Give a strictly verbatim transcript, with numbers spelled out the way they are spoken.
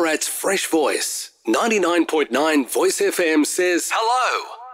Ballarat's fresh voice. ninety-nine point nine Voice F M says hello.